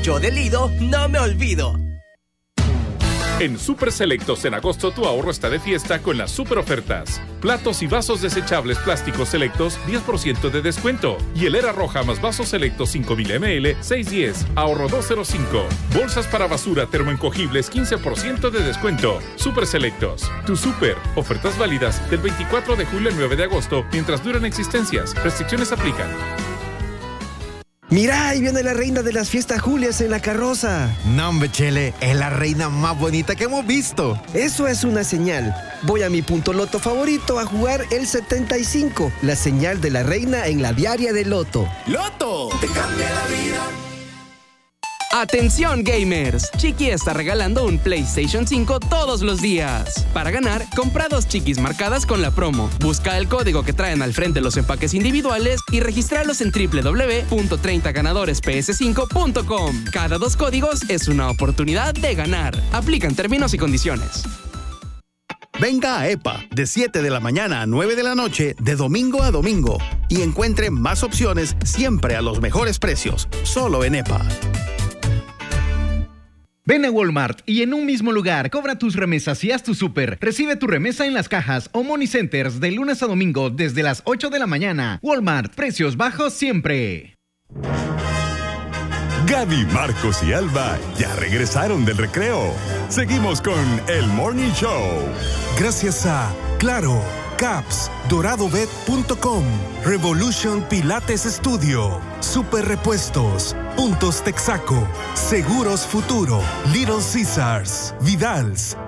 Yo de Lido no me olvido. En Super Selectos en agosto tu ahorro está de fiesta con las super ofertas. Platos y vasos desechables plásticos selectos, 10% de descuento. Hielera roja más vasos selectos 5000 ml, 610, ahorro 205. Bolsas para basura termoencogibles, 15% de descuento. Super Selectos, tu super. Ofertas válidas del 24 de julio al 9 de agosto mientras duran existencias. Restricciones aplican. Mira, ahí viene la reina de las fiestas Julias en la carroza. No, hombre, Chele, es la reina más bonita que hemos visto. Eso es una señal. Voy a mi punto loto favorito a jugar el 75, la señal de la reina en la diaria de Loto. ¡Loto! Te cambia la vida. ¡Atención, gamers! Chiqui está regalando un PlayStation 5 todos los días. Para ganar, compra 2 chiquis marcadas con la promo. Busca el código que traen al frente los empaques individuales y registralos en www.30ganadoresps5.com. Cada 2 códigos es una oportunidad de ganar. Aplican términos y condiciones. Venga a EPA de 7 de la mañana a 9 de la noche, de domingo a domingo, y encuentre más opciones siempre a los mejores precios. Solo en EPA. Ven a Walmart y en un mismo lugar cobra tus remesas y haz tu súper. Recibe tu remesa en las cajas o money centers de lunes a domingo desde las 8 de la mañana. Walmart, precios bajos siempre. Gaby, Marcos y Alba ya regresaron del recreo. Seguimos con el Morning Show. Gracias a Claro, Caps, DoradoBet.com, Revolution Pilates Studio, Super Repuestos, Puntos Texaco, Seguros Futuro, Little Caesars, Vidals,